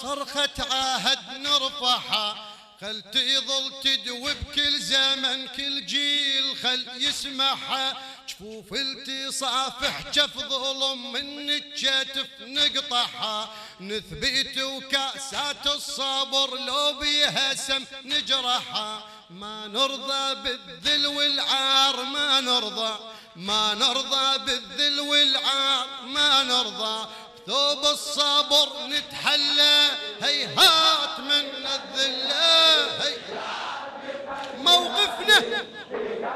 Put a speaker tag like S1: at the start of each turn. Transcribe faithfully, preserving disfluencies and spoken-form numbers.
S1: صرخة عهد نرفعها، خل تظل تدوي بكل زمن كل جيل خل يسمعها. جفوف التصافح جف ظلم من الكتف نقطعها، نثبت وكاسات الصبر لو بيها سم نجرحها. ما نرضى بالذل والعار ما نرضى، ما نرضى بالذل والعار ما نرضى. ثوب الصبر نتحلى هيهات من الذلة. هي موقفنا